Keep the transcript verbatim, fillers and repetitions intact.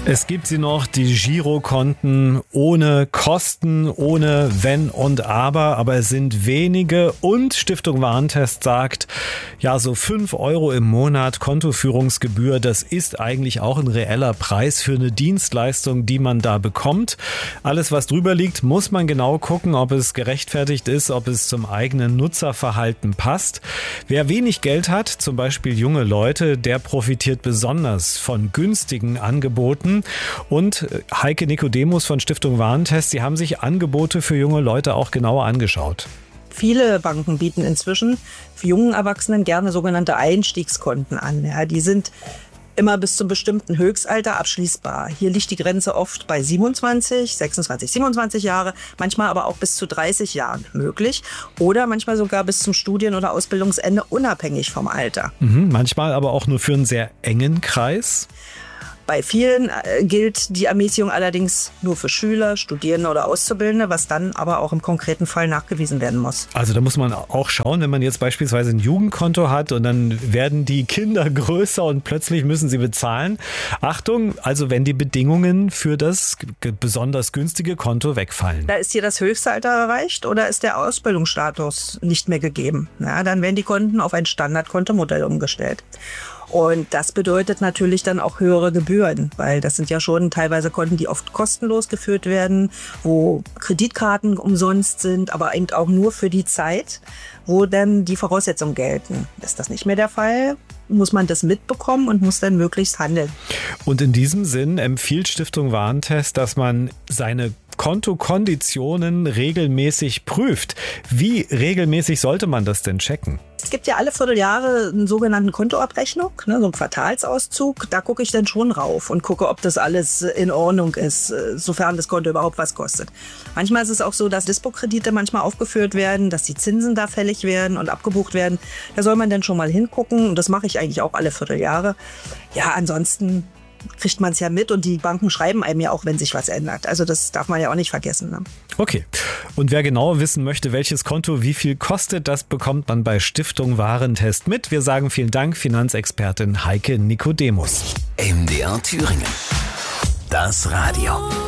Es gibt sie noch, die Girokonten ohne Kosten, ohne Wenn und Aber, aber es sind wenige und Stiftung Warentest sagt, ja, so fünf Euro im Monat Kontoführungsgebühr, das ist eigentlich auch ein reeller Preis für eine Dienstleistung, die man da bekommt. Alles, was drüber liegt, muss man genau gucken, ob es gerechtfertigt ist, ob es zum eigenen Nutzerverhalten passt. Wer wenig Geld hat, zum Beispiel junge Leute, der profitiert besonders von günstigen Angeboten. Und Heike Nikodemus von Stiftung Warentest, Sie haben sich Angebote für junge Leute auch genauer angeschaut. Viele Banken bieten inzwischen für jungen Erwachsenen gerne sogenannte Einstiegskonten an. Ja, die sind immer bis zum bestimmten Höchstalter abschließbar. Hier liegt die Grenze oft bei siebenundzwanzig, sechsundzwanzig, siebenundzwanzig Jahre, manchmal aber auch bis zu dreißig Jahren möglich oder manchmal sogar bis zum Studien- oder Ausbildungsende unabhängig vom Alter. Mhm, manchmal aber auch nur für einen sehr engen Kreis. Bei vielen gilt die Ermäßigung allerdings nur für Schüler, Studierende oder Auszubildende, was dann aber auch im konkreten Fall nachgewiesen werden muss. Also da muss man auch schauen, wenn man jetzt beispielsweise ein Jugendkonto hat und dann werden die Kinder größer und plötzlich müssen sie bezahlen. Achtung, also wenn die Bedingungen für das besonders günstige Konto wegfallen. Da ist hier das Höchstalter erreicht oder ist der Ausbildungsstatus nicht mehr gegeben. Ja, dann werden die Konten auf ein Standardkontomodell umgestellt. Und das bedeutet natürlich dann auch höhere Gebühren, weil das sind ja schon teilweise Konten, die oft kostenlos geführt werden, wo Kreditkarten umsonst sind, aber eben auch nur für die Zeit, wo dann die Voraussetzungen gelten. Ist das nicht mehr der Fall, muss man das mitbekommen und muss dann möglichst handeln. Und in diesem Sinn empfiehlt Stiftung Warentest, dass man seine Kontokonditionen regelmäßig prüft. Wie regelmäßig sollte man das denn checken? Es gibt ja alle Vierteljahre einen sogenannten Kontoabrechnung, ne, so einen Quartalsauszug. Da gucke ich dann schon rauf und gucke, ob das alles in Ordnung ist, sofern das Konto überhaupt was kostet. Manchmal ist es auch so, dass Dispo-Kredite manchmal aufgeführt werden, dass die Zinsen da fällig werden und abgebucht werden. Da soll man dann schon mal hingucken und das mache ich eigentlich auch alle Vierteljahre. Ja, ansonsten kriegt man es ja mit und die Banken schreiben einem ja auch, wenn sich was ändert. Also das darf man ja auch nicht vergessen. Ne? Okay. Und wer genauer wissen möchte, welches Konto wie viel kostet, das bekommt man bei Stiftung Warentest mit. Wir sagen vielen Dank, Finanzexpertin Heike Nikodemus. M D R Thüringen. Das Radio.